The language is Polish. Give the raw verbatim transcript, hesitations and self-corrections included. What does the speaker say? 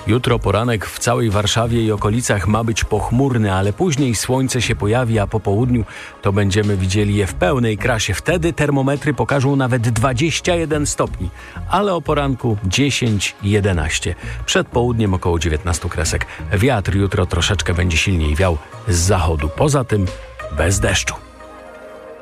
Jutro poranek w całej Warszawie i okolicach ma być pochmurny, ale później słońce się pojawi, a po południu to będziemy widzieli je w pełnej krasie. Wtedy termometry pokażą nawet dwadzieścia jeden stopni, ale o poranku dziesięć jedenaście. Przed południem około dziewiętnaście kresek. Wiatr jutro troszeczkę będzie silniej wiał z zachodu. Poza tym bez deszczu.